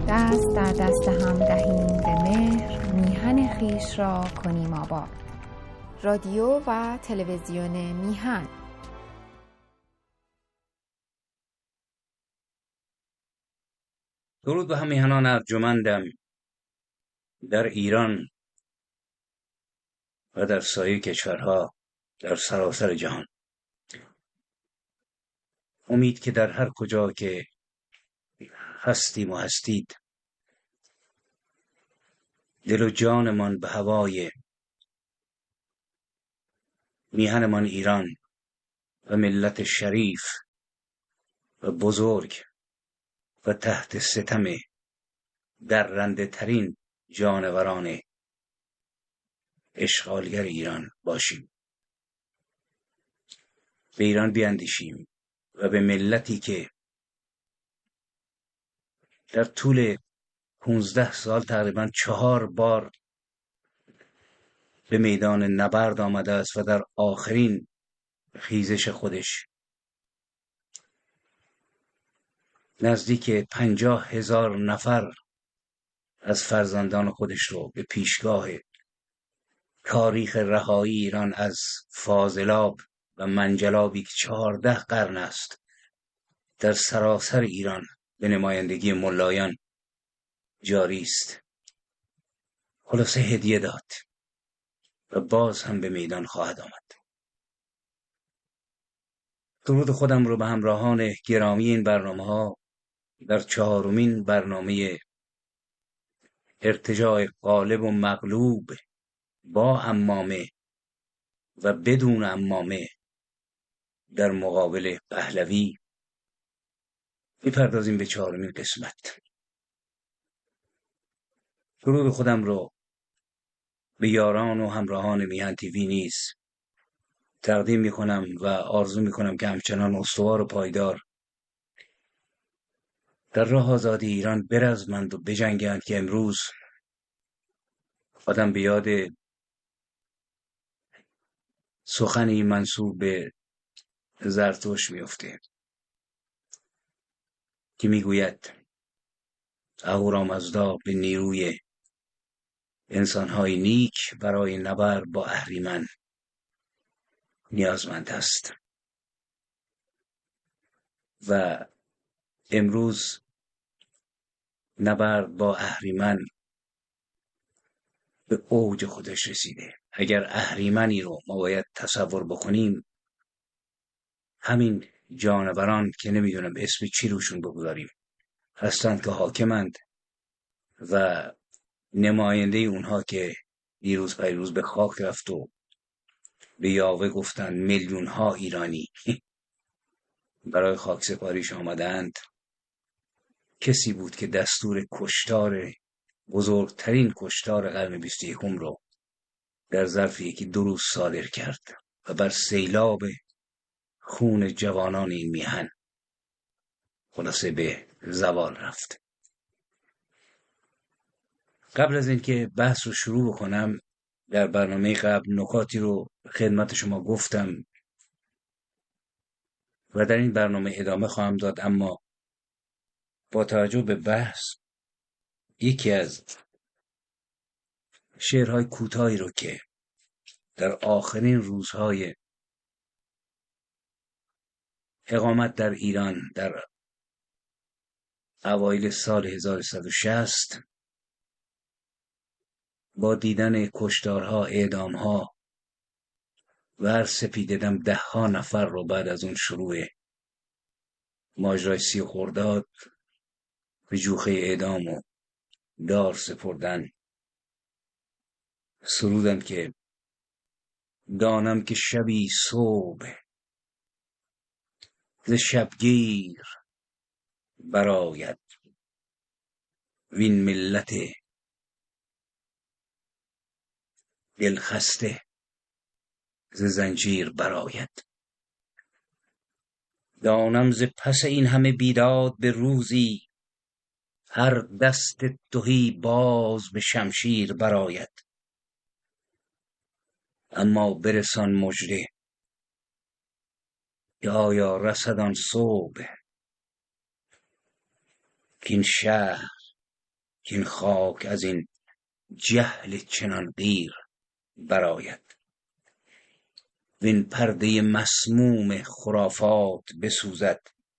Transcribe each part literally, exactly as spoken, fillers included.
دست در دست هم دهیم به مهر، میهن خویش را کنیم آباد. رادیو و تلویزیون میهن. درود به هم میهنان ارجمندم در ایران و در سایر کشورها در سراسر جهان. امید که در هر کجا که هستیم و هستید دل و جانمان به هوای میهنمان ایران و ملت شریف و بزرگ و تحت ستم درنده ترین جانوران اشغالگر ایران باشیم. به ایران بیاندیشیم و به ملتی که در طول پونزده سال تقریبا چهار بار به میدان نبرد آمده است و در آخرین خیزش خودش نزدیک پنجاه هزار نفر از فرزندان خودش رو به پیشگاه تاریخ رهایی ایران از فاضلاب و منجلابی که چهارده قرن است در سراسر ایران به نمایندگی ملایان جاری است، خلاصه هدیه داد و باز هم به میدان خواهد آمد. درود خودم رو به همراهان گرامی این برنامه ها در چهارمین برنامه ارتجاع غالب و مغلوب با عمامه و بدون عمامه در مقابل پهلوی میپردازیم به چهارمین قسمت. درود خودم رو به یاران و همراهان میهن تیوی نیز تقدیم میکنم و آرزو میکنم که همچنان استوار و پایدار در راه آزادی ایران برزمند و بجنگند که امروز آدم به یاد سخنی منسوب به زرتشت میفته که میگوید اهورامزدا به نیروی انسانهای نیک برای نبرد با اهریمن نیازمند است و امروز نبرد با اهریمن به اوج خودش رسیده. اگر اهریمنی رو ما باید تصور بکنیم، همین جانوران که نمیدونم اسم چی روشون بگذاریم هستند که حاکمند و نماینده اونها که دیروز پیروز به خاک رفت و به یاوه گفتن میلیون ها ایرانی برای خاک سپاریش آمدند، کسی بود که دستور کشتار بزرگترین کشتار قرن بیست و یکم رو در ظرف یکی دو روز صادر کرد و بر سیلاب خون جوانان این میهن خلاصه به زوال رفت. قبل از اینکه بحث رو شروع بکنم، در برنامه قبل نکاتی رو خدمت شما گفتم و در این برنامه ادامه خواهم داد، اما با توجه به بحث یکی از شعرهای کوتاهی رو که در آخرین روزهای اقامت در ایران در اوایل سال هزار و سیصد و شصت با دیدن کشتارها، اعدامها و هر سپیددم ده ها نفر رو بعد از اون شروع ماجرای سی خرداد به جوخه اعدام و دار سپردن سرودم که دانم که شبی صبح ز شبگیر برآید، وین ملت دلخسته ز زنجیر برآید. دانم ز پس این همه بیداد به روزی هر دست تهی باز به شمشیر برآید. اما برسان مژده که آیا رسد آن صبح کاین شهر که این خاک از این جهل چنان غیر برآید، وین پرده مسموم خرافات بسوزد،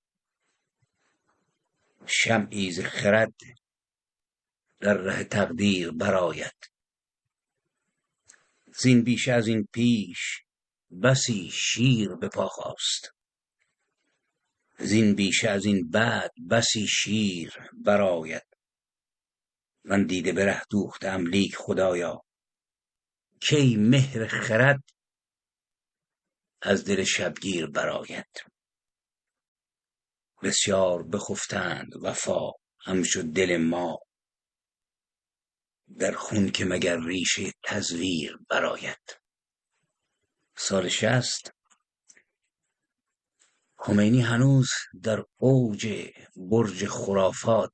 شمعی ز خرد در ره تقدیر برآید. زین بیش از این پیش بسی شیر به پا خاست، زین بیش از این بعد بسی شیر برآید. من دیده به ره دوختم لیک خدایا، کی مهر خرد از دل شبگیر برآید. بسیار بخفتند وفا همچو دل ما، در خون که مگر ریشه تزویر برآید. سال شصت خمینی هنوز در اوج برج خرافات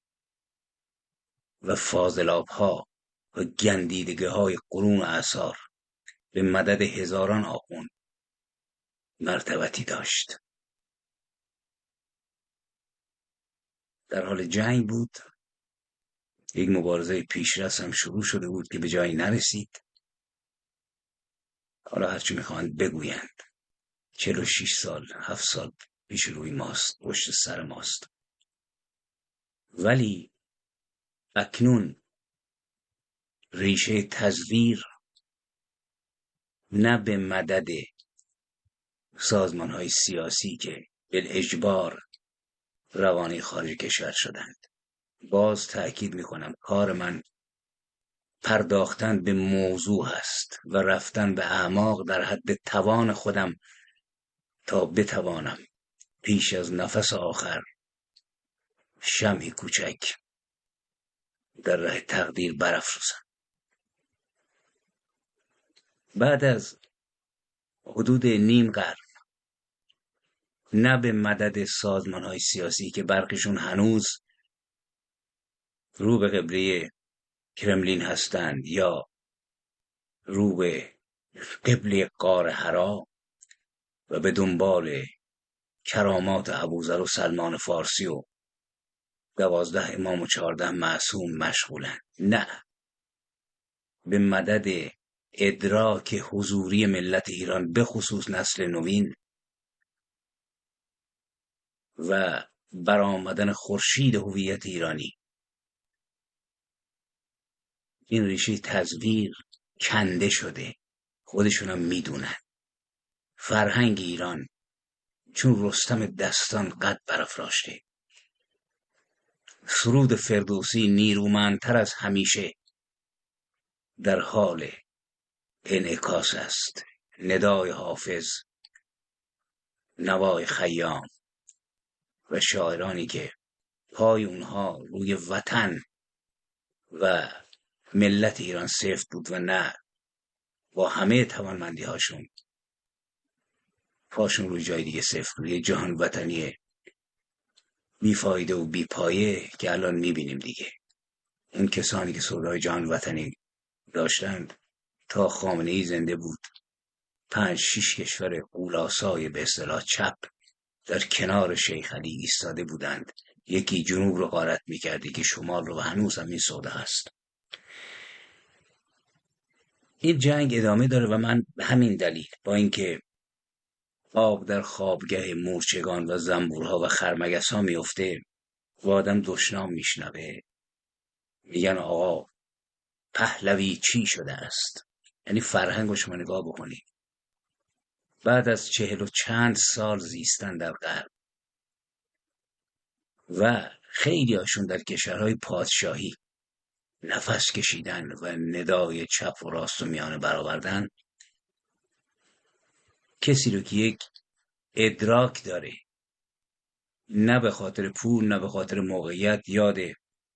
و فاضلاب‌ها و گندیدگی‌های قرون اعصار به مدد هزاران آخوند مرتبتی داشت. در حال جنگ بود. یک مبارزه پیشرس هم شروع شده بود که به جایی نرسید. حالا هرچی میخواند بگویند، چهل و شش سال هفت سال پیش روی ماست، پشت سر ماست. ولی اکنون ریشه تزویر نه به مدد سازمان‌های سیاسی که بالاجبار روانه خارج کشور شدند. باز تأکید میکنم کار من پرداختن به موضوع هست و رفتن به اعماق در حد توان خودم تا بتوانم پیش از نفس آخر شمعی کوچک در راه تقدیر برافروزم. بعد از حدود نیم قرن، نه به مدد سازمان‌های سیاسی که برخیشون هنوز رو به قبله کرملین هستند یا رو به قبله غار حرا و به دنبال کرامات ابوذر و سلمان فارسی و دوازده امام و چهارده معصوم مشغولند. نه، به مدد ادراک حضوری ملت ایران به خصوص نسل نوین و برآمدن خورشید هویت ایرانی، این ریشه تزویر کنده شده. خودشونم میدونن. فرهنگ ایران چون رستم دستان قد برافراشته. سرود فردوسی نیرومندتر از همیشه در حال انعکاس است. ندای حافظ، نوای خیام و شاعرانی که پای اونها روی وطن و ملت ایران سفت بود و نه با همه توانمندی هاشون پاشون روی جای دیگه سفت بود. یه جهان وطنی بیفایده و بیپایه که الان میبینیم دیگه. اون کسانی که سودای جهان وطنی داشتند تا خامنه‌ای زنده بود، پنج شش کشور قولاسای به اصطلاح چپ در کنار شیخ علی ایستاده بودند. یکی جنوب رو غارت میکرد، یکی شمال رو، و هنوز هم این سوده هست. این جنگ ادامه داره و من به همین دلیل، با اینکه آب در خوابگاه مورچگان و زنبورها و خرمگس ها میفته و آدم دشنام میشنوه، میگن آقا پهلوی چی شده است. یعنی فرهنگ رو شما نگاه بکنید. بعد از چهل و چند سال زیستن در غرب و خیلی هاشون در کشورهای پادشاهی نفس کشیدن و ندای چپ و راست و میانه برآوردن، کسی رو که یک ادراک داره، نه به خاطر پول نه به خاطر موقعیت، یاده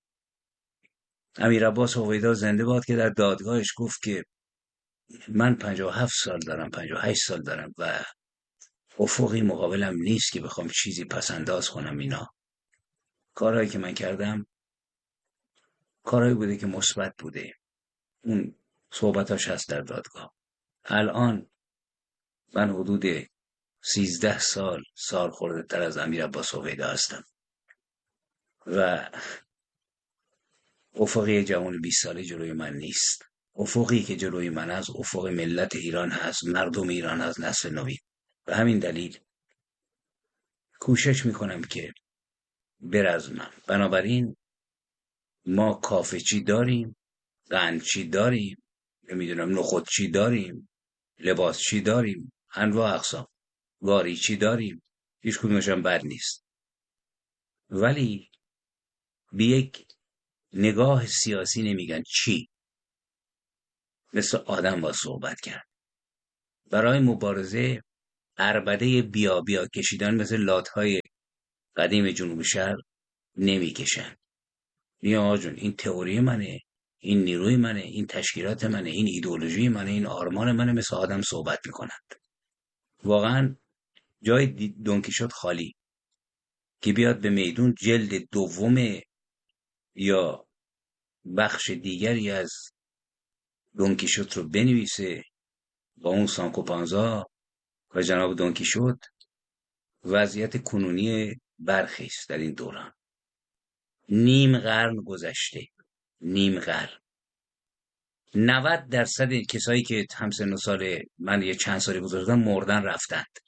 امیر عباس هویدا زنده باد که در دادگاهش گفت که من پنجاه و هفت سال دارم، پنجاه و هشت سال دارم و افقی مقابلم نیست که بخوام چیزی پسنداز کنم. اینا کارهایی که من کردم کارهایی بوده که مثبت بوده. اون صحبتاش هست در دادگاه. الان من حدود سیزده سال سال خورده تر از امیر عباس هویدا هستم و افقی جوان بیست ساله جلوی من نیست. افقی که جلوی من از افق ملت ایران هست، مردم ایران هست، نسل نوین. به همین دلیل کوشش میکنم که برزمم. بنابراین ما کافه چی داریم، قند چی داریم، نمیدونم نخود چی داریم، لباس چی داریم، انواع اقسام، گاری چی داریم، هیچ کدومش هم بد نیست. ولی به یک نگاه سیاسی نمیگن چی. مثل آدم با صحبت کرد. برای مبارزه عربده بیا بیا کشیدن مثل لاتهای قدیم جنوب شهر نمیکشن. یا آقا جون این تئوری منه، این نیروی منه، این تشکیلات منه، این ایدئولوژی منه، این آرمان منه، مثل آدم صحبت میکنند. واقعا جای دونکیشوت خالی که بیاد به میدون جلد دوم یا بخش دیگری از دونکیشوت رو بنویسه با اون سانکو پانزا و جناب دونکیشوت، وضعیت کنونی برخی است در این دوران. نیم قرن گذشته، نیم قرن. نود درصد کسایی که همسن و سال من یه چند سالی بزرگم مردن رفتند.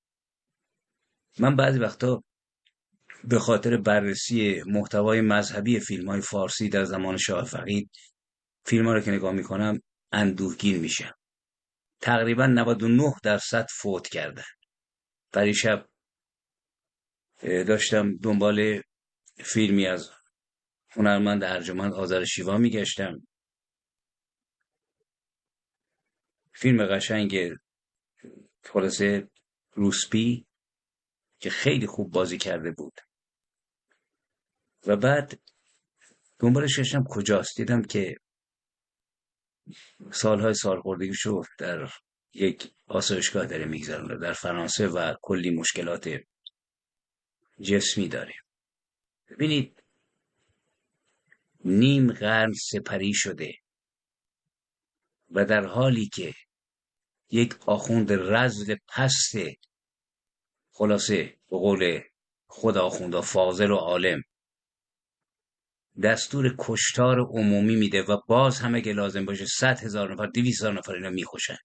من بعضی وقتا به خاطر بررسی محتوای مذهبی فیلم‌های فارسی در زمان شاه فقید فیلم‌ها رو که نگاه می‌کنم اندوهگین میشم. تقریبا نود و نه درصد فوت کردن. پریشب داشتم دنبال فیلمی از هنرمند ارجمند آذر شیوا میگشتم. فیلم قشنگ خلاصه روسپی که خیلی خوب بازی کرده بود و بعد دنبالش گشتم کجاست. دیدم که سالهای سالخوردگیشو در یک آسایشگاه داره میگذرونه در فرانسه و کلی مشکلات جسمی داره. ببینید نیم قرن سپری شده و در حالی که یک آخوند رذل پست، خلاصه به قول خود آخوندا فاضل و عالم، دستور کشتار عمومی میده و باز هم اگه لازم باشه صد هزار نفر دویست هزار نفر اینا میخوشن.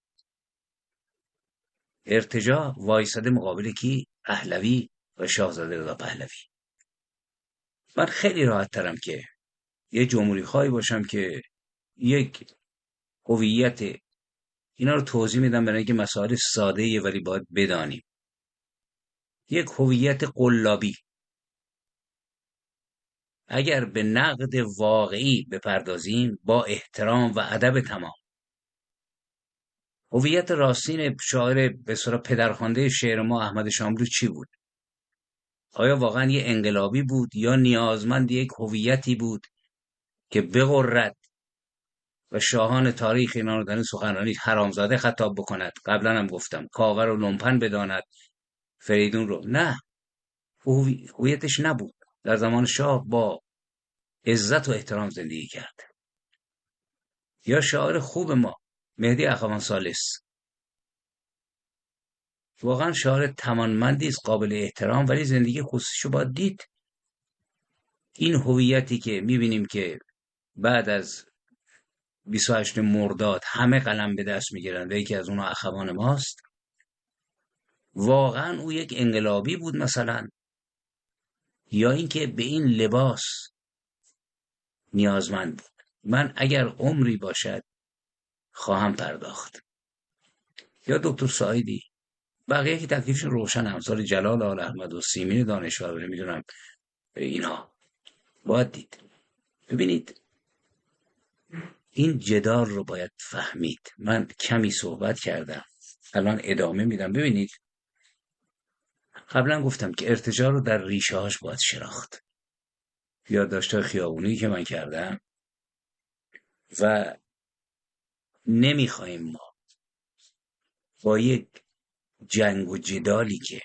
ارتجاع وایساده مقابل کی؟ پهلوی و شاهزاده رضا پهلوی. من خیلی راحت ترم که یه جمهوری خواهی باشم که یک هویت، اینا رو توضیح میدم برای اینکه مسائل ساده ایه ولی باید بدانیم. یک هویت قلابی اگر به نقد واقعی بپردازیم با احترام و ادب تمام. هویت راستین شاعر به اصطلاح پدرخوانده شعر ما احمد شاملو چی بود؟ آیا واقعا یه انقلابی بود یا نیازمند یک هویتی بود که بقرد و شاهان تاریخ اینا رو در این سخنرانی حرامزاده خطاب بکند؟ قبلا هم گفتم کاور و لومپن بداند فریدون رو. نه، هویتش نبود. در زمان شاه با عزت و احترام زندگی کرد. یا شاعر خوب ما مهدی اخوان ثالث، واقعا شاعر توانمندی است، قابل احترام، ولی زندگی خصوصیشو باید دید. این هویتی که میبینیم که بعد از بیست و هشتم مرداد همه قلم به دست میگیرن و یکی از اونها اخوان ماست، واقعا او یک انقلابی بود مثلا؟ یا اینکه به این لباس نیازمند بود؟ من اگر عمری باشد خواهم پرداخت. یا دکتر سعیدی، بقیه که تکلیفشون روشن، امثال جلال آل احمد و سیمین دانشور، میدونم اینها باید دید. ببینید این جدال رو باید فهمید. من کمی صحبت کردم، الان ادامه میدم. ببینید قبلا گفتم که ارتجاع رو در ریشه هاش باید شناخت. یادداشت‌های خیابونی که من کردم و نمیخوایم ما با یک جنگ و جدالی که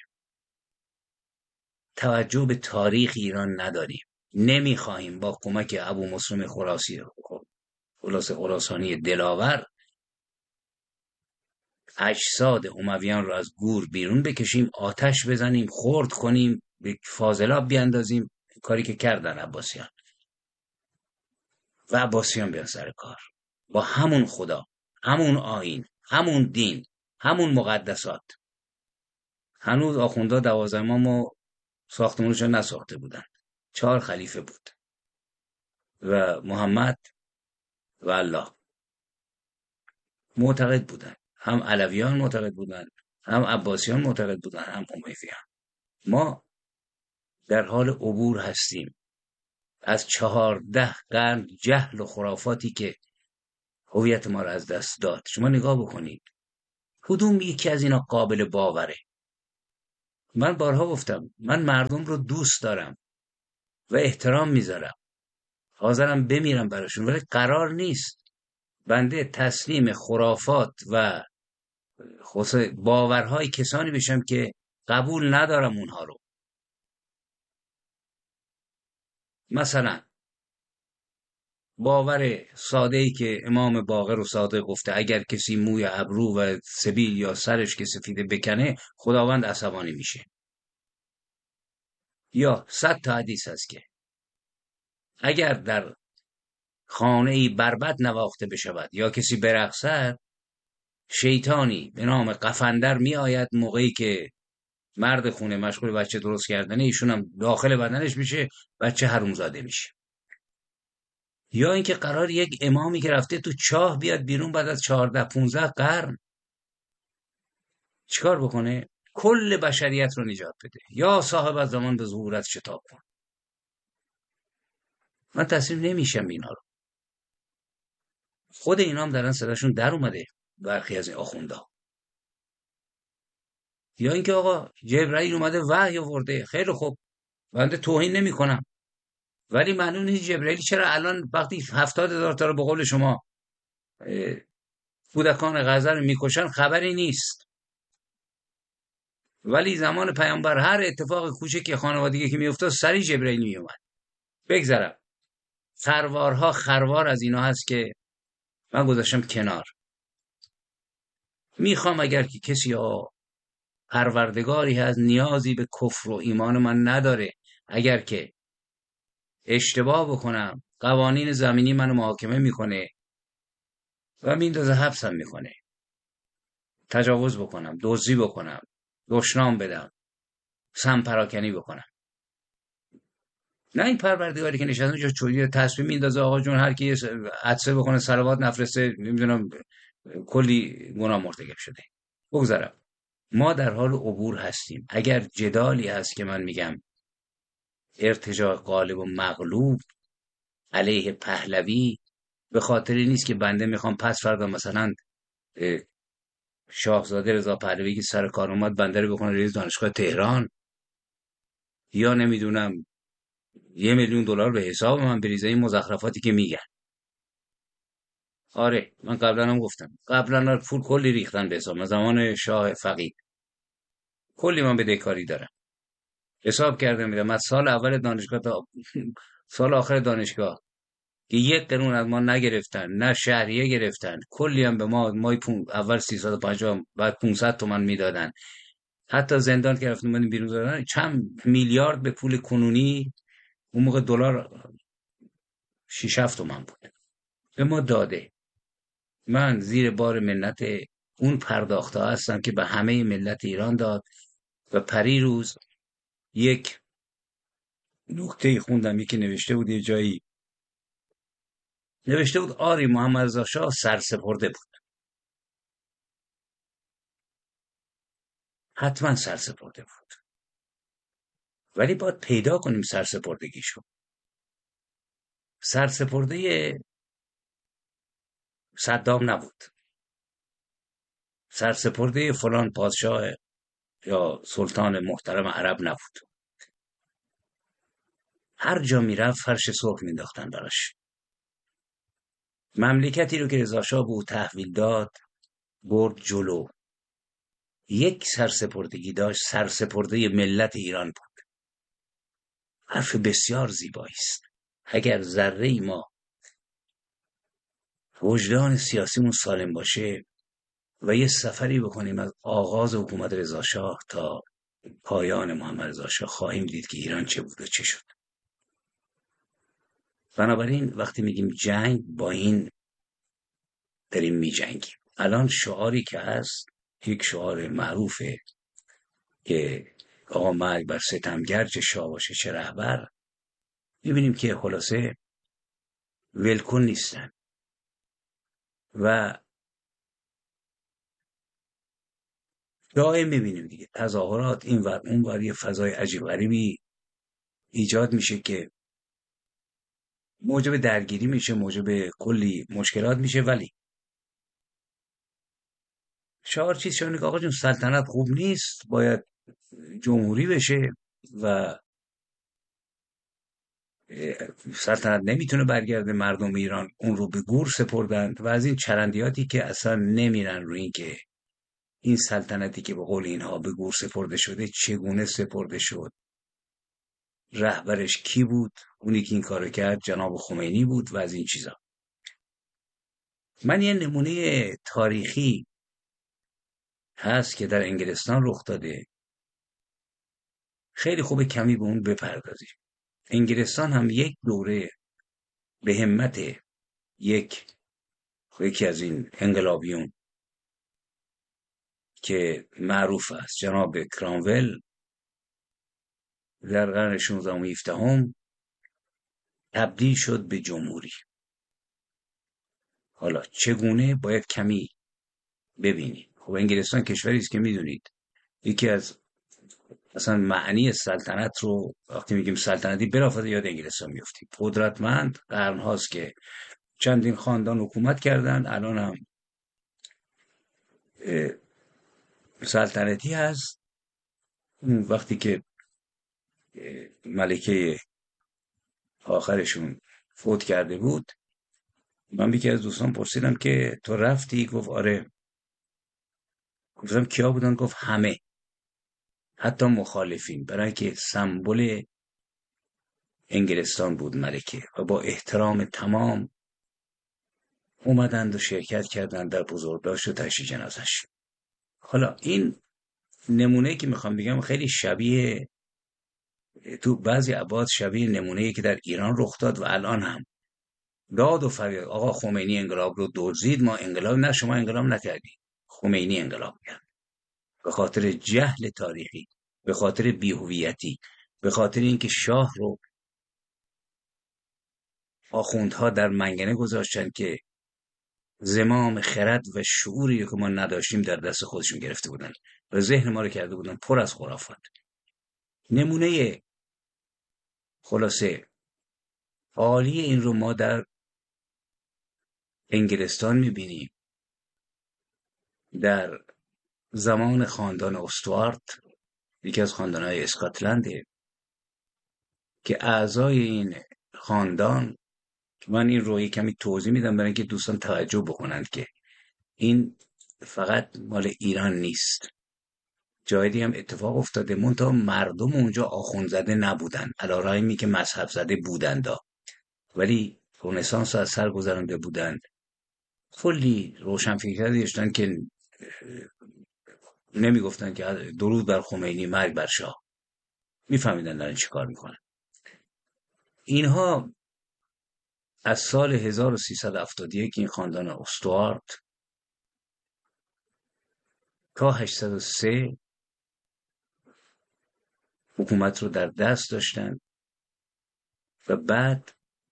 توجه به تاریخ ایران نداریم، نمیخوایم با کمک ابو مسلم خراسی خلاص خراسانی دلاور اجساد امویان رو از گور بیرون بکشیم، آتش بزنیم، خرد کنیم، به فاضلاب بیاندازیم، کاری که کردن عباسیان. و عباسیان بیان سر کار با همون خدا، همون آیین، همون دین، همون مقدسات. هنوز آخوندا دوازده امامو ساختمونشون نساخته بودن. چهار خلیفه بود و محمد و الله معتقد بودن. هم علویان معتقد بودن، هم عباسیان معتقد بودن، هم امیدیان. ما در حال عبور هستیم از چهارده قرن جهل و خرافاتی که هویت ما را از دست داد. شما نگاه بکنید کدوم یکی از اینا قابل باوره؟ من بارها گفتم من مردم رو دوست دارم و احترام میذارم، حاضرم بمیرم براشون، ولی قرار نیست بنده تسلیم خرافات و باورهای کسانی بشم که قبول ندارم اونها رو. مثلا باور ساده‌ای که امام باقر و صادق گفته اگر کسی موی ابرو و سبیل یا سرش که سفیده بکنه خداوند عصبانی میشه. یا صد تا حدیث هست که اگر در خانه ای بربط نواخته بشود یا کسی برقصد، شیطانی به نام قفندر می آید موقعی که مرد خونه مشغول بچه درست کردنه، ایشون هم داخل بدنش میشه، بچه حرومزاده میشه. یا اینکه قرار یک امامی که رفته تو چاه بیاد بیرون بعد از چهارده پونزده قرن چیکار بکنه؟ کل بشریت رو نجات بده. یا صاحب از زمان به ظهورت شتاب کن. من تسلیم نمیشم اینا رو. خود اینا هم دارن صداشون در اومده برخی از این آخوندا. یا اینکه آقا جبرائیل اومده وحی آورده، خیلی خوب بنده توهین نمی کنم، ولی معلوم نیست جبرائیل چرا الان وقتی هفتاد هزار تا رو به قول شما کودکان غزه رو میکشن خبری نیست، ولی زمان پیامبر هر اتفاق کوچکی خانوادگی که میافتاد سری جبرائیل میومد. بگذرم خروارها خروار از اینا هست که من گذاشتم کنار. میخوام اگر که کسی ها پروردگاری هست نیازی به کفر و ایمان من نداره، اگر که اشتباه بکنم قوانین زمینی منو محاکمه میکنه و میندازه حبسم میکنه، تجاوز بکنم، دزدی بکنم، دشنام بدم، سم پراکنی بکنم، نه این پروردگاری که نشسته اونجا چوری تصمیم میندازه آقا جون هر کی عطسه بکنه صلوات نفرسته نمیدونم کلی گناه مرتکب شده. بگذارم ما در حال عبور هستیم. اگر جدالی هست که من میگم ارتجاع غالب و مغلوب علیه پهلوی، به خاطری نیست که بنده میخوام پس فردا مثلا شاهزاده رضا پهلوی که سر کار اومد بنده رو بکنه رئیس دانشگاه تهران، یا نمیدونم یه میلیون دلار به حساب من بریزه این مزخرفاتی که میگن. آره من قبلا هم گفتم قبلا پول کلی ریختن به حساب، من زمان شاه فقید کلی من بدهکاری دارم، حساب کردم میدم از سال اول دانشگاه تا سال آخر دانشگاه که یک قرون از ما نگرفتن، نه شهریه گرفتن، کلی هم به ما مای پون اول سیصد و پنجاه بعد پانصد تومن میدادن، حتی زندان که رفتیم من بیرون دادن چند میلیارد به پول کنونی، اون موقع دلار شش هفت تومن بود به ما داده. من زیر بار منت اون پرداخته هستم که به همه ملت ایران داد. و پری روز یک نکته خوندم یکی نوشته بود، یه جایی نوشته بود آری محمد رضا شاه سرسپرده بود، حتما سرسپرده بود، ولی باید پیدا کنیم سرسپردگیشو. سرسپرده صدام نبود، سرسپرده فلان پادشاه یا سلطان محترم عرب نبود. هر جا میرفت فرش سرخ مینداختن براش. مملکتی رو که رضا شاه به او تحویل داد برد جلو. یک سرسپردگی داشت، سرسپرده ملت ایران بود. حرف بسیار زیبایی است. اگر ذره ای ما وجدان سیاسیمون سالم باشه و یه سفری بکنیم از آغاز حکومت رضا شاه تا پایان محمد رضا شاه، خواهیم دید که ایران چه بود و چه شد. بنابراین وقتی میگیم جنگ، با این داریم می جنگیم. الان شعاری که هست، یک شعار معروفه که آقا مرگ بر ستمگر چه شاه باشه چه رهبر. میبینیم که خلاصه ولکن نیستن و دائم میبینیم دیگه تظاهرات این ور اون ور، یه فضای عجیب غریبی ایجاد میشه که موجب درگیری میشه، موجب کلی مشکلات میشه. ولی شعار چیز شونه که آقا جون سلطنت خوب نیست، باید جمهوری بشه و سلطنت نمیتونه برگرده. مردم ایران اون رو به گور سپردند و از این چرندیاتی که اصلا نمیرن روی این که این سلطنتی که به قول اینها به گور سپرده شده چگونه سپرده شد، رهبرش کی بود، اونی که این کارو کرد جناب خمینی بود و از این چیزا. من یه نمونه تاریخی هست که در انگلستان رخ داده، خیلی خوبه کمی به اون بپردازیم. انگلستان هم یک دوره به همت یک یکی از این انقلابیون که معروف است جناب کرامول در قرن شانزدهم و هفدهم تبدیل شد به جمهوری. حالا چگونه باید کمی ببینید. خب انگلستان کشوری است که میدونید یکی از اصلا معنی سلطنت رو وقتی میگیم سلطنتی بلافاصله یاد انگلستان میافتیم. قدرتمند قرن هاست که چندین خاندان حکومت کردن، الان هم سلطنتی هست. وقتی که ملکه آخرشون فوت کرده بود، من یکی از دوستان پرسیدم که تو رفتی؟ گفت آره. گفتم کیا بودن؟ گفت همه، حتی مخالفین، برای که سمبل انگلستان بود ملکه و با احترام تمام اومدند و شرکت کردند در بزرگداشت و تشییع جنازش. حالا این نمونه که میخوام بگم خیلی شبیه، تو بعضی ابعاد شبیه نمونه‌ای که در ایران رخ داد و الان هم داد و فریاد آقا خمینی انقلاب رو دزدید، ما انقلاب نه، شما انقلاب نکردید، خمینی انقلاب کرد. به خاطر جهل تاریخی، به خاطر بی‌هویتی، به خاطر اینکه شاه رو آخوندها در منگنه گذاشتن که زمام خرد و شعوری که ما نداشتیم در دست خودشون گرفته بودن و ذهن ما رو کرده بودن پر از خرافات. نمونه خلاصه عالی این رو ما در انگلستان میبینیم در زمان خاندان استوارت، یکی از خاندانهای اسکاتلنده که اعضای این خاندان، من این رو کمی توضیح میدم برای اینکه دوستان توجه بکنند که این فقط مال ایران نیست، جای دیگه هم اتفاق افتاده، منتها مردم اونجا آخوند زده نبودن، علارایمی که مذهب زده بودند ولی رنسانس از سر گذرانده بودند. کلی روشنفکر داشتن که نمیگفتن که درود بر خمینی مرگ بر شاه، میفهمیدن دارن چی کار میکنن. اینها از سال هزار و سیصد و هفتاد و یک این خاندان استوارت تا هشتصد و سه حکومت رو در دست داشتن و بعد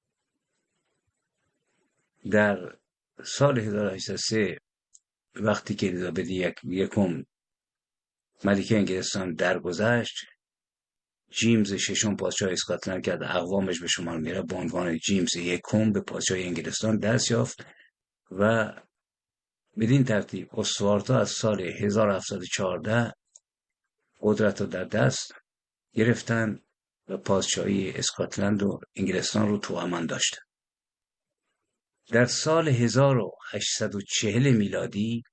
در سال هزار و هشتصد و سه وقتی که الیزابت یک یکم ملکه انگلستان درگذشت، جیمز ششم پادشاه اسکاتلند که از اقوامش به شمار میره به عنوان جیمز یکم به پادشاهی انگلستان دست یافت و بدین ترتیب استوارتا از سال هزار و هفتصد و چهارده قدرت رو در دست گرفتن و پادشاهی اسکاتلند و انگلستان رو تو امان داشتن. در سال هزار و هشتصد و چهل میلادی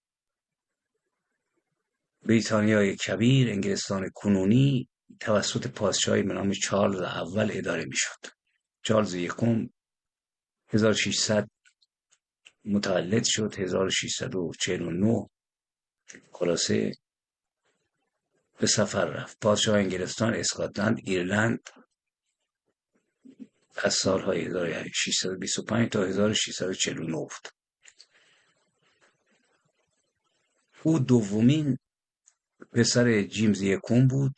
بریتانیای کبیر، انگلستان کنونی، توسط پادشاهی به نام چارلز اول اداره میشد. چارلز یکم هزار و ششصد متولد شد، هزار و ششصد و چهل و نه خلاصه به سفر رفت. پادشاه انگلستان، اسکاتلند، ایرلند از سالهای هزار و ششصد و بیست و پنج تا هزار و ششصد و چهل و نه بود. او دومین پسر جیمز یکم بود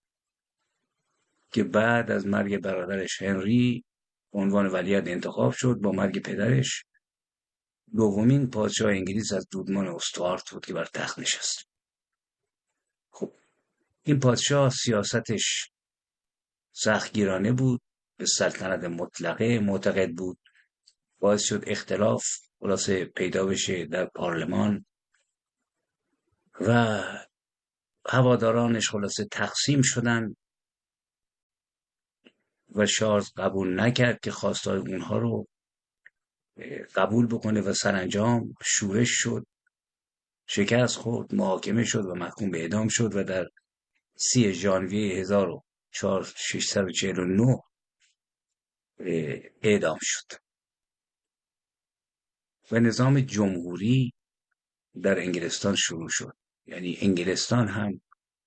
که بعد از مرگ برادرش هنری به عنوان ولیعهد انتخاب شد. با مرگ پدرش دومین پادشاه انگلیس از دودمان استوارت بود که بر تخت نشست. خب این پادشاه سیاستش سختگیرانه بود، به سلطنت مطلقه معتقد بود، باعث شد اختلاف خلاصه پیدا بشه در پارلمان و هوادارانش خلاصه تقسیم شدن و چارلز قبول نکرد که خواستای اونها رو قبول بکنه و سرانجام شورش شد، شکست خورد، محاکمه شد و محکوم به اعدام شد و در سی ژانویه هزار و ششصد و چهل و نه اعدام شد و نظام جمهوری در انگلستان شروع شد. یعنی انگلستان هم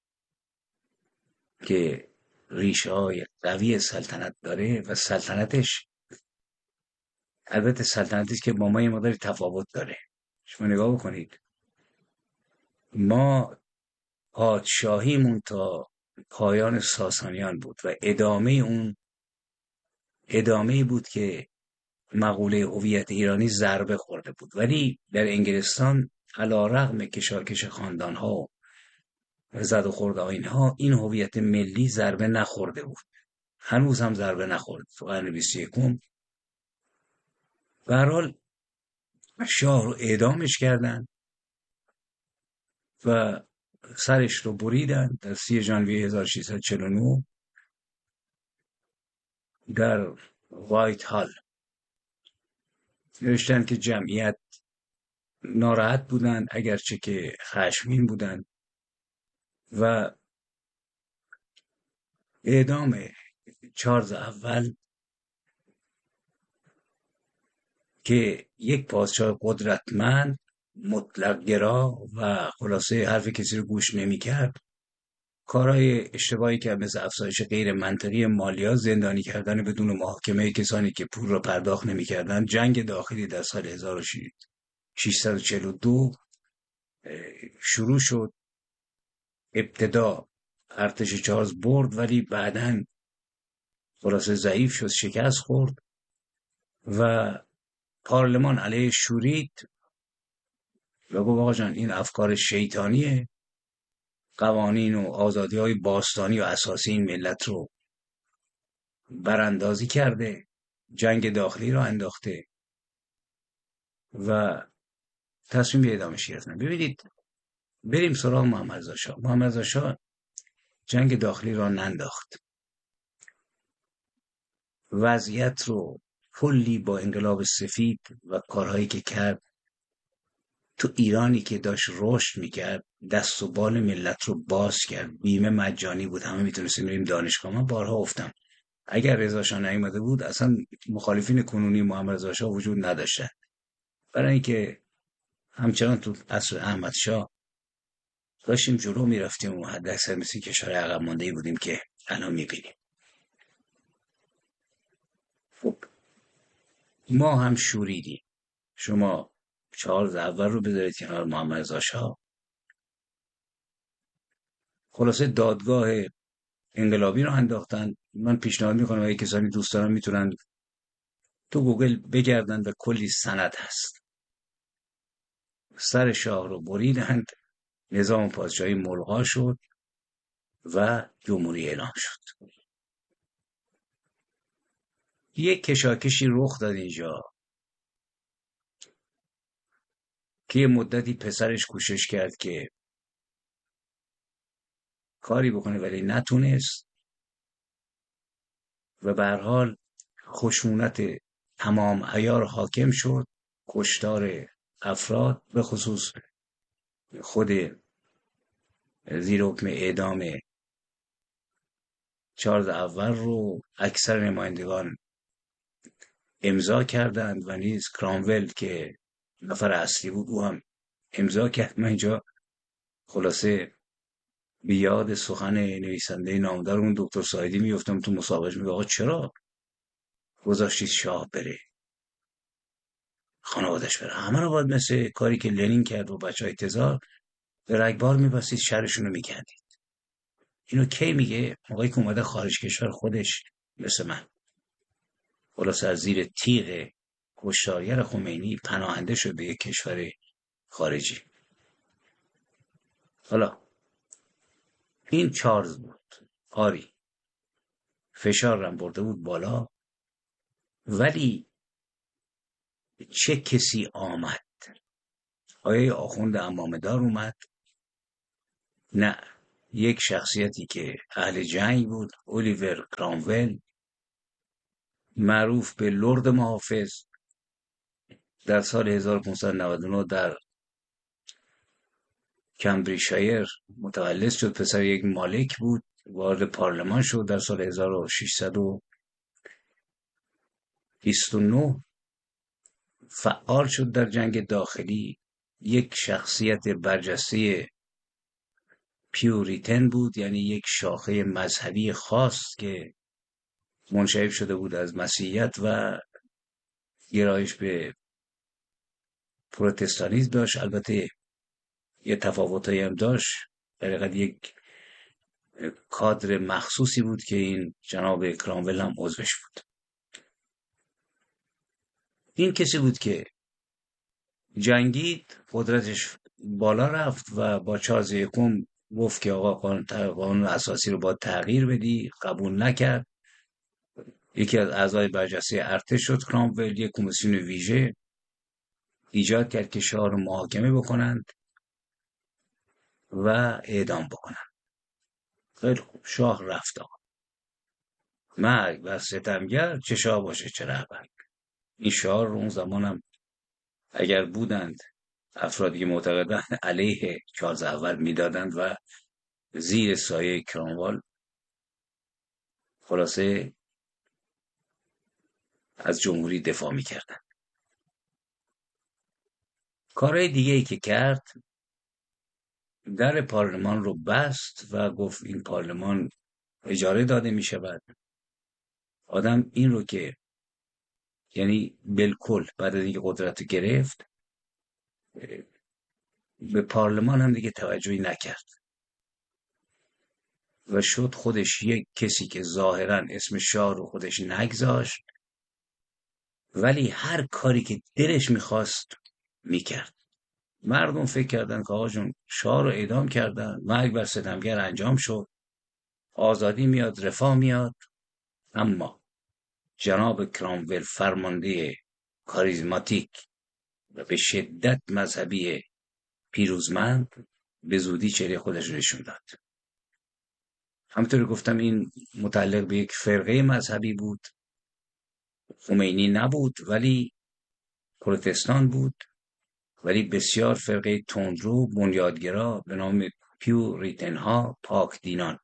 که ریشه های قوی سلطنت داره و سلطنتش البته سلطنتی است که با ما یه مقداری تفاوت داره. شما نگاه بکنید، ما پادشاهیمون تا پایان ساسانیان بود و ادامه اون ادامه بود که مقوله هویت ایرانی ضربه خورده بود. ولی در انگلستان علی‌رغم کشاکش خاندان‌ها و زد و خورد آیین‌ها این هویت ملی ضربه نخورده بود، هنوز هم ضربه نخورد. تو قرن بیست و یکم به هر حال شاه رو اعدامش کردن و سرش رو بریدن در سی ژانویه هزار و ششصد و چهل و نه در وایت هال. نوشتن که جمعیت ناراحت بودند اگرچه که خشمگین بودند و اعدام چارلز اول که یک پادشاه قدرتمند مطلق گرا و خلاصه حرف کسی رو گوش نمی کرد، کارهای اشتباهی که مثل افزایش غیر منطقی مالیات، زندانی کردن بدون محاکمه کسانی که پول را پرداخت نمی کردن، جنگ داخلی در سال هزار و ششصد و چهل و دو شروع شد. ابتدا ارتش چارلز برد ولی بعداً خلاصه ضعیف شد، شکست خورد و پارلمان علیه شورید و گفت آقا جان این افکار شیطانیه، قوانین و آزادی های باستانی و اساسی این ملت رو براندازی کرده، جنگ داخلی رو انداخته و تصمیم به اعدامش گرفتن. ببینید، بریم سراغ محمد رضا شاه. محمد رضا شاه جنگ داخلی را ننداخت، وضعیت رو کلی با انقلاب سفید و کارهایی که کرد تو ایرانی که داشت رشد میکرد دست و بال ملت رو باز کرد. بیمه مجانی بود، همه میتونستیم بریم دانشگاه. من بارها گفتم اگر رضا شاه نیامده بود اصلا مخالفین کنونی محمد رضا شاه وجود نداشتن، برای اینکه همچنان تو عصر احمد شاه داشتیم جلو میرفتیم و حد اکثر مثل کشور عقب مانده‌ای بودیم که الان میبینیم. خب ما هم شوریدیم. شما چارلز اول رو بذارید کنار محمد رضا شاه. خلاصه دادگاه انقلابی رو انداختن. من پیشنهاد میکنم اگه کسانی دوست دارن میتونن تو گوگل بگردن و کلی سند هست. سر شاه رو بریدند، نظام پادشاهی ملغا شد و جمهوری اعلام شد. یک کشاکشی رخ داد اینجا که یه مدتی پسرش کوشش کرد که کاری بکنه ولی نتونست و به هر حال خشونت تمام عیار حاکم شد، کشتار افراد به خصوص خود زیر حکم اعدام چارلز اول رو اکثر نمایندگان امضا کردند و نیز کرامول که نفر اصلی بود او هم امضا کرد. من اینجا خلاصه به یاد سخن نویسنده نامدار اون دکتر سایدی میفتم تو مسابقه، میگه آقا چرا گذاشتید شاه بره، خانوادش بره، همه رو باید مثل کاری که لنین کرد و بچه های تزار به رگبار میبستید، شرشون رو میکندید. اینو کی میگه؟ موقعی که اومده خارج کشور خودش مثل من خلاص از زیر تیغ کشتارگر خمینی پناهنده شد به یک کشور خارجی. حالا این چارلز بود، آری فشار رم برده بود بالا، ولی چه کسی آمد؟ آیا آخوند عمامه‌دار اومد؟ نه، یک شخصیتی که اهل جنگ بود، الیور کرامول، معروف به لرد محافظ، در سال هزار و پانصد و نود و نه در کمبریشایر متولد شد. پسر یک مالک بود، وارد پارلمان شد در سال هزار و ششصد و بیست و نه، فعال شد در جنگ داخلی. یک شخصیت برجسته پیوریتن بود، یعنی یک شاخه مذهبی خاص که منشعب شده بود از مسیحیت و گرایش به پروتستانیسم داشت. البته یه تفاوتایی هم داشت، در حقیقت یک کادر مخصوصی بود که این جناب کرامول هم عضوش بود. این کسی بود که جنگید، قدرتش بالا رفت و با چارلز یکم گفت که آقا قانون, قانون اساسی رو باید تغییر بدی، قبول نکرد. یکی از اعضای برجسته ارتش شد کرامول، یک کمیسیون ویژه ایجاد کرد که شاه رو محاکمه بکنند و اعدام بکنند. خیلی خوب، شاه رفت. آقا مرگ بر ستمگر، چه شاه باشه چه رهبر. این شاه رو اون زمان هم اگر بودند افرادی که معتقدن علیه چارلز اول میدادند و زیر سایه کراموال خلاصه از جمهوری دفاع میکردن. کارهای دیگه ای که کرد، در پارلمان رو بست و گفت این پارلمان اجاره داده میشود. آدم این رو که یعنی بالکل بعد از اینکه قدرت گرفت به پارلمان هم دیگه توجهی نکرد و شد خودش یک کسی که ظاهرا اسم شاه رو خودش نگذاشت، ولی هر کاری که دلش میخواست میکرد. مردم فکر کردن که آقا جون شاه رو اعدام کردن، مرگ بر ستمگر انجام شد، آزادی میاد، رفاه میاد. اما جناب کرامول فرمانده کاریزماتیک و به شدت مذهبی پیروزمند به زودی چهره خودش رو نشون داد. همونطور گفتم این متعلق به یک فرقه مذهبی بود، خمینی نبود ولی پروتستان بود، ولی بسیار فرقه تندرو بنیادگرا به نام پیوریتن ها، پاک دینان.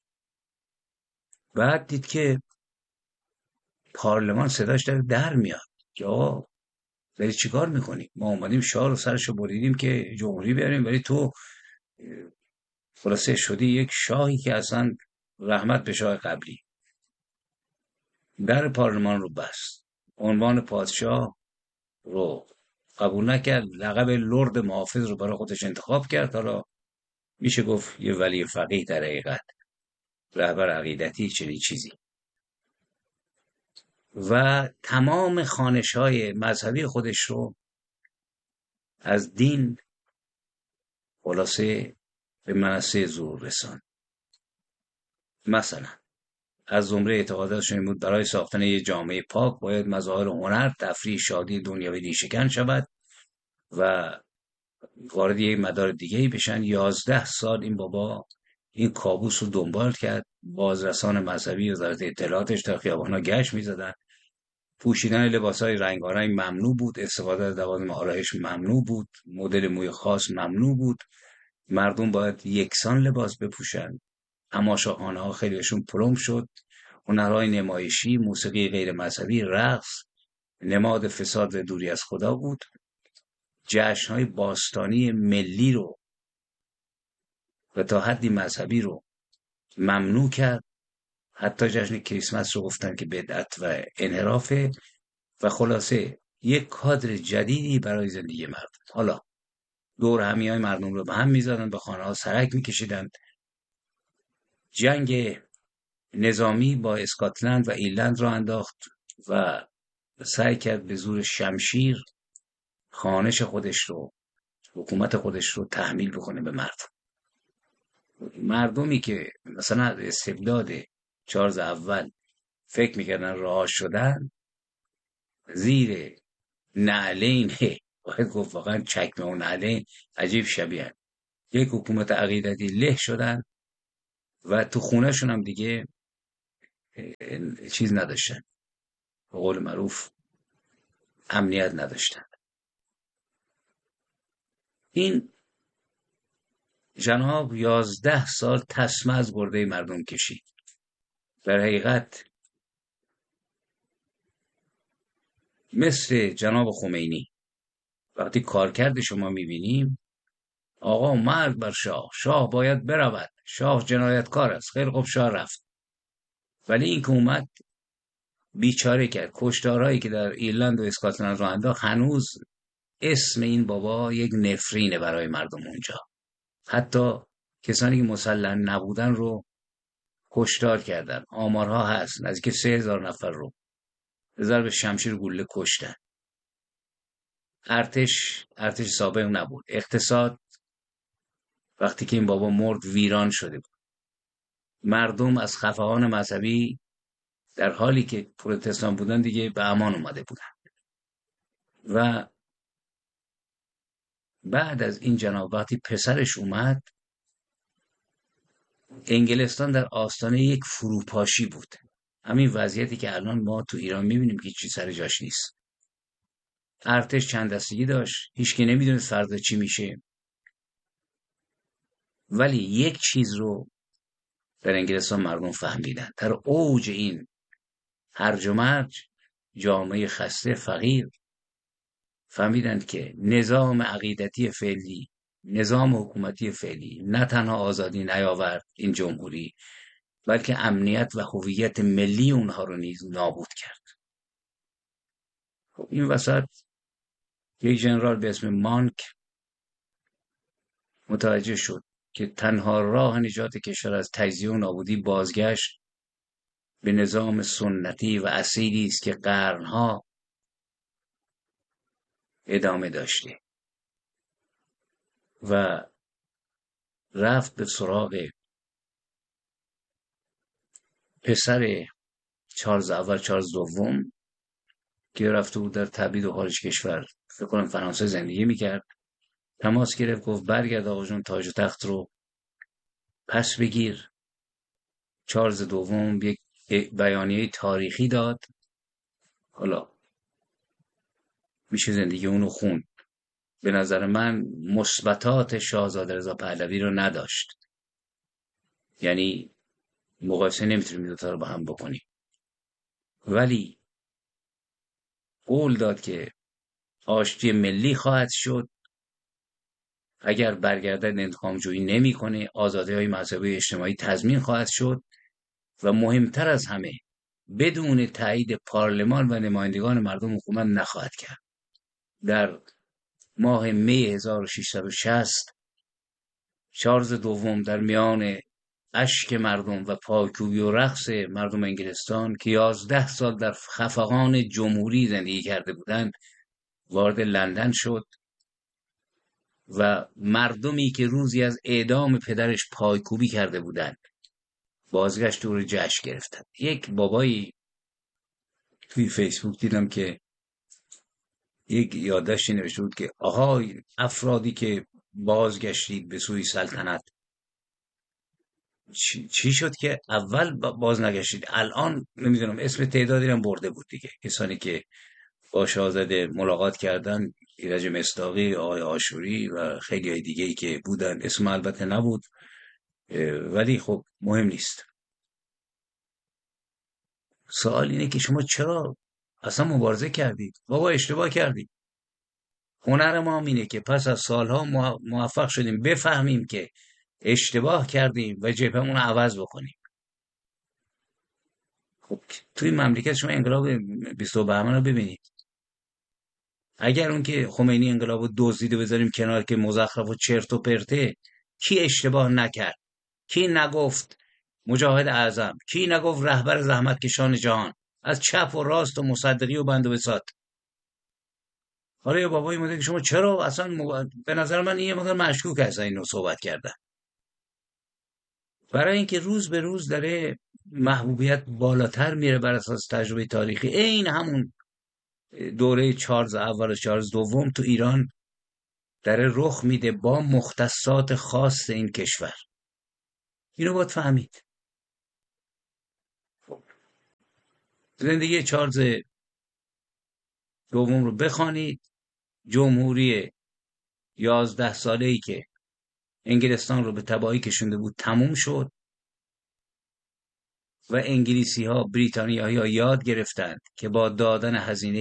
بعد دید که پارلمان صداش داره در میاد که آقا داری چیکار میکنی؟ ما اومدیم شاه رو سرشو بریدیم که جمهوری بیاریم، ولی تو خلاصه شدی یک شاهی که اصلا رحمت به شاه قبلی. در پارلمان رو بست، عنوان پادشاه رو قبول نکرد، لقب لرد محافظ رو برای خودش انتخاب کرد. حالا میشه گفت یه ولی فقیه در حقیقت، رهبر عقیدتی، چنین چیزی. و تمام خوانش‌های مذهبی خودش رو از دین خلاصه به منصه ظهور رساند. مثلا از زمره اعتقاداتش این بود برای ساختن یک جامعه پاک باید مظاهر هنر، تفریح، شادی دنیوی ریشه‌کن شود و وارد یک مدار دیگه‌ای بشن. یازده سال این بابا این کابوس رو دنبال کرد. بازرسان مذهبی وزارت اطلاعاتش در خیابان‌ها گشت می‌زدن. پوشیدن لباس‌های رنگارنگ ممنوع بود، استفاده از لوازم آرایش ممنوع بود، مدل موی خاص ممنوع بود. مردم باید یکسان لباس بپوشن. تماشاخوانه‌ها خیلیشون پلم شد. هنرهای نمایشی، موسیقی غیر مذهبی، رقص نماد فساد و دوری از خدا بود. جشن‌های باستانی ملی رو و تا حدی مذهبی رو ممنوع کرد. حتی جشن کریسمس رو گفتن که بدعت و انحرافه و خلاصه یک کادر جدیدی برای زندگی مردم. حالا دور همیای مردم رو به هم میزدن، به خانه ها سرک میکشیدن. جنگ نظامی با اسکاتلند و ایرلند را انداخت و سعی کرد به زور شمشیر خانش خودش رو، حکومت خودش رو تحمیل بکنه به مردم. مردمی که مثلا استبداد چارلز اول فکر میکردن رها شدن، زیر نعلین باید گفت واقعا چکمه و نعلین عجیب شبیه یک حکومت عقیدتی له شدن و تو خونه شون هم دیگه چیز نداشتن، به قول معروف امنیت نداشتن. این جناب یازده سال تسمه از گرده مردم کشید. در حقیقت مثل جناب خمینی وقتی کارکرد شما میبینیم، آقا مرگ بر شاه، شاه باید برود، شاه جنایتکار است، خیلی خوب شاه رفت. ولی این که اومد بیچاره کرد. کشتارهایی که در ایرلند و اسکاتلند رو انداخت، هنوز اسم این بابا یک نفرینه برای مردم اونجا. حتی کسانی که مسلح نبودن رو کشتار کردن. آمارها هست نزدیک سه هزار نفر رو به ضرب شمشیر گوله کشتن. ارتش ارتش سابق نبود. اقتصاد وقتی که این بابا مرد ویران شده بود. مردم از خفقان مذهبی در حالی که پروتستان بودن دیگه به امان اومده بودن. و بعد از این جناب وقتی پسرش اومد، انگلستان در آستانه یک فروپاشی بود. همین وضعیتی که الان ما تو ایران میبینیم که چیزی سر جاش نیست. ارتش چند دستگی داشت، هیچکی نمیدونه فردا چی میشه. ولی یک چیز رو در انگلستان مردم فهمیدن. در اوج این هرج و مرج، جامعه خسته فقیر فهمیدند که نظام عقیدتی فعلی، نظام حکومتی فعلی نه تنها آزادی نیاورد این جمهوری، بلکه امنیت و هویت ملی اونها رو نیز نابود کرد. خب این وسط یک ژنرال به اسم مانک متوجه شد که تنها راه نجات کشور از تجزیه و نابودی بازگشت به نظام سنتی و اصیلی است که قرنها ادامه داشته و رفت به سراغ پسر چارلز اول، چارلز دوم، که رفته بود در تبعید و خارج کشور، فکر کنم فرانسه زندگی میکرد. تماس گرفت، گفت برگرد آقا جون، تاج و تخت رو پس بگیر. چارلز دوم یک بیانیه تاریخی داد. حالا میشه زندگی اونو خوند. به نظر من مثبتات شاهزاده رضا پهلوی رو نداشت. یعنی مقایسه نمیتونیم دو تا رو با هم بکنیم. ولی قول داد که آشتی ملی خواهد شد اگر برگردد، انتقام جویی نمیکنه، آزادی‌های مذهبی و اجتماعی تضمین خواهد شد و مهمتر از همه بدون تایید پارلمان و نمایندگان مردم حکومت نخواهد کرد. در ماه می هزار و ششصد و شصت چارلز دوم در میان اشک مردم و پایکوبی و رقص مردم انگلستان که یازده سال در خفقان جمهوری زندگی کرده بودند وارد لندن شد و مردمی که روزی از اعدام پدرش پایکوبی کرده بودند بازگشت او رو جشن گرفتند. یک بابایی توی فیسبوک دیدم که یک یادداشتی نوشته بود که آهای افرادی که بازگشتید به سوی سلطنت، چی, چی شد که اول باز نگشتید؟ الان نمیدونم اسم تعدادی هم برده بود دیگه. کسانی که با شاهزاده ملاقات کردن، ایرج مصداقی، آقای آشوری و خیلی های دیگه ای که بودن، اسم البته نبود ولی خب مهم نیست. سوال اینه که شما چرا اصلا مبارزه کردید؟ بابا اشتباه کردید. هنر ما اینه که پس از سالها موفق شدیم بفهمیم که اشتباه کردیم و جبهمون رو عوض بکنیم. خب توی مملکت شما انقلاب بیست و بهمن رو ببینید. اگر اون که خمینی انقلاب رو دزدیده بذاریم کنار که مزخرف و چرت و پرته، کی اشتباه نکرد؟ کی نگفت مجاهد اعظم؟ کی نگفت رهبر زحمتکشان جهان؟ از چپ و راست و مصدقی و بند و بساط. حالا یا بابای مده که شما چرا اصلا مب... به نظر من یه مقدار مشکوک است اینو صحبت کردن، برای اینکه روز به روز داره محبوبیت بالاتر میره بر اساس تجربه تاریخی. این همون دوره چارلز اول و چارلز دوم تو ایران داره رخ میده با مختصات خاص این کشور. اینو باید فهمید. زندگی چارلز دوم رو بخوانید، جمهوری یازده ساله‌ای که انگلستان رو به تباهی کشونده بود تموم شد و انگلیسی ها بریتانیایی ها یاد گرفتند که با دادن هزینه